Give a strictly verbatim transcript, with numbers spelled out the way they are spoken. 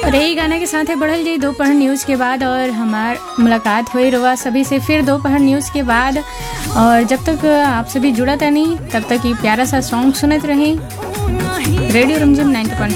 और यही गाना के साथ बढ़ल जाई दोपहर न्यूज़ के बाद और हमार मुलाकात हुई रुआ सभी से फिर दोपहर न्यूज़ के बाद। और जब तक आप सभी जुड़ा था नहीं तब तक ये प्यारा सा सॉन्ग सुनत रहे। रेडियो रमझम नाइंटी पॉइंट